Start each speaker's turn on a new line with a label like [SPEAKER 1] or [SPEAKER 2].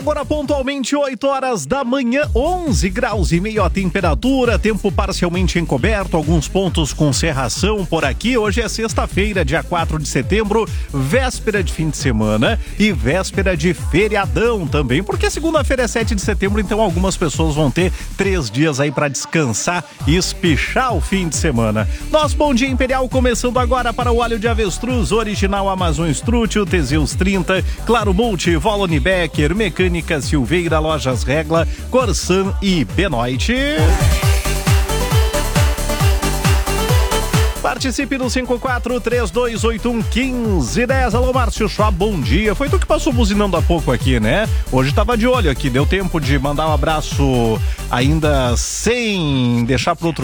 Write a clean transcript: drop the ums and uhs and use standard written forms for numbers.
[SPEAKER 1] Agora pontualmente 8 horas da manhã, 11 graus e meio a temperatura, tempo parcialmente encoberto, alguns pontos com cerração por aqui. Hoje é sexta-feira, dia 4 de setembro, véspera de fim de semana e véspera de feriadão também, porque segunda-feira é 7 de setembro, então algumas pessoas vão ter 3 dias aí para descansar e espichar o fim de semana. Nosso Bom Dia Imperial começando agora para o óleo de avestruz, original Amazon Strútil, Teseus 30, Claro Multi, Volone Becker, Mecânica Silveira, Lojas Regla, Corsan e Benoit. Participe no 5432811510. Alô, Márcio Schwab, bom dia. Foi tu que passou buzinando há pouco aqui, né? Hoje tava de olho aqui, deu tempo de mandar um abraço ainda sem deixar pro outro